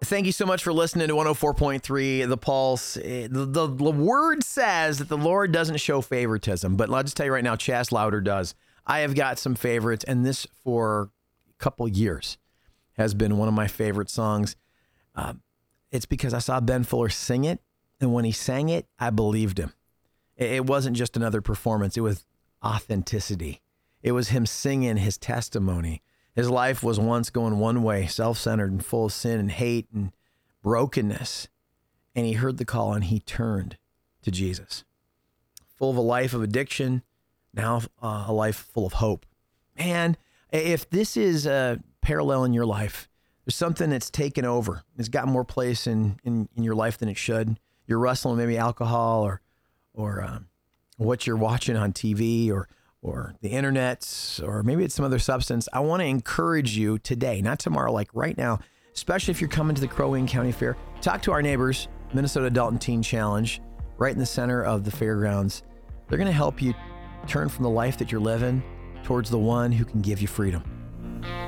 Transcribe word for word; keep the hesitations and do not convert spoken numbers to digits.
Thank you so much for listening to one oh four point three The Pulse. Eh, The, the, the word says that the Lord doesn't show favoritism, but I'll just tell you right now, Chas Louder does. I have got some favorites, and this for a couple years has been one of my favorite songs. Uh, it's because I saw Ben Fuller sing it, and when he sang it, I believed him. It, it wasn't just another performance. It was authenticity. It was him singing his testimony. His life was once going one way, self-centered and full of sin and hate and brokenness. And he heard the call and he turned to Jesus. Full of a life of addiction, now uh, a life full of hope. Man, if this is a parallel in your life, there's something that's taken over. It's got more place in, in, in your life than it should. You're wrestling maybe alcohol or or um, what you're watching on T V or or the internet, or maybe it's some other substance. I want to encourage you today, not tomorrow, like right now, especially if you're coming to the Crow Wing County Fair, talk to our neighbors, Minnesota Adult Teen Challenge, right in the center of the fairgrounds. They're going to help you turn from the life that you're living towards the one who can give you freedom.